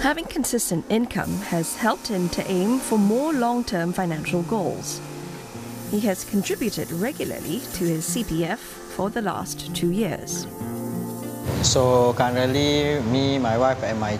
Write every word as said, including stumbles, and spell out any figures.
Having consistent income has helped him to aim for more long-term financial goals. He has contributed regularly to his C P F for the last two years. So currently, me, my wife and my